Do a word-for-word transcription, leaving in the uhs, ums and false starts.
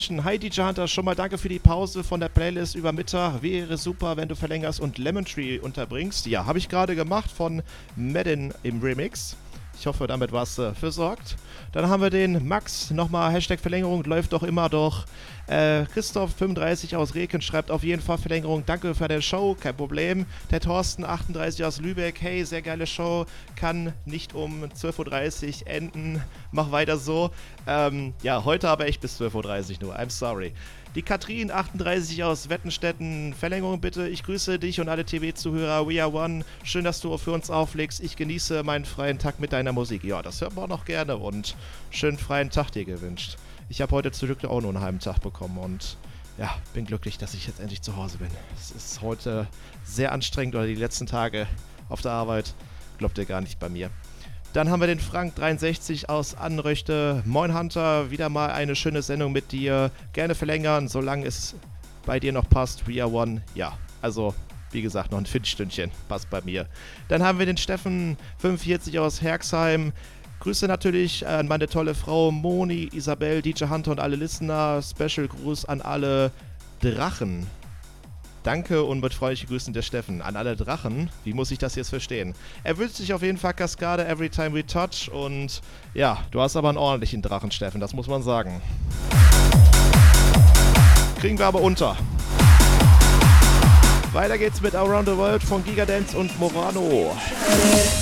Hi D J Hunter, schon mal danke für die Pause von der Playlist über Mittag. Wäre super, wenn du verlängerst und Lemon Tree unterbringst. Ja, habe ich gerade gemacht von Madden im Remix. Ich hoffe, damit war's äh, versorgt. Dann haben wir den Max, nochmal Hashtag Verlängerung, läuft doch immer doch. Äh, Christoph fünfunddreißig aus Reken schreibt auf jeden Fall Verlängerung, danke für deine Show, kein Problem. Der Thorsten achtunddreißig aus Lübeck, hey, sehr geile Show, kann nicht um zwölf Uhr dreißig enden, mach weiter so. Ähm, ja, heute aber echt bis zwölf Uhr dreißig nur, I'm sorry. Die Katrin achtunddreißig aus Wettenstetten, Verlängerung bitte, ich grüße dich und alle T V-Zuhörer, We Are One, schön, dass du für uns auflegst, ich genieße meinen freien Tag mit deiner Musik. Ja, das hört man auch noch gerne und schönen freien Tag dir gewünscht. Ich habe heute zum Glück auch nur einen halben Tag bekommen und ja, bin glücklich, dass ich jetzt endlich zu Hause bin. Es ist heute sehr anstrengend, oder die letzten Tage auf der Arbeit, glaubt ihr gar nicht bei mir. Dann haben wir den Frank dreiundsechzig aus Anröchte. Moin Hunter, wieder mal eine schöne Sendung mit dir. Gerne verlängern, solange es bei dir noch passt. We are one. Ja, also wie gesagt, noch ein Viertelstündchen. Passt bei mir. Dann haben wir den Steffen fünfundvierzig aus Herxheim. Grüße natürlich an meine tolle Frau Moni, Isabel, D J Hunter und alle Listener. Special Gruß an alle Drachen. Danke und mit freundlichen Grüßen der Steffen. An alle Drachen, wie muss ich das jetzt verstehen? Er wünscht sich auf jeden Fall Kaskade every time we touch und ja, du hast aber einen ordentlichen Drachen, Steffen, das muss man sagen. Kriegen wir aber unter. Weiter geht's mit Around the World von Gigadance und Morano.